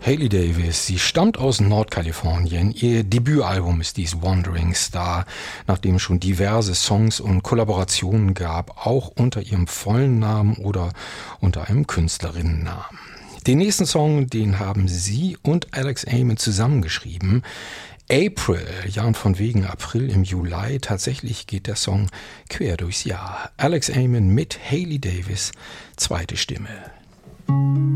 Hailey Davis, sie stammt aus Nordkalifornien. Ihr Debütalbum ist dies Wandering Star, nachdem es schon diverse Songs und Kollaborationen gab, auch unter ihrem vollen Namen oder unter einem Künstlerinnennamen. Den nächsten Song, den haben sie und Alex Ayman zusammengeschrieben. April, ja und von wegen April im Juli, tatsächlich geht der Song quer durchs Jahr. Alex Ayman mit Hailey Davis, zweite Stimme.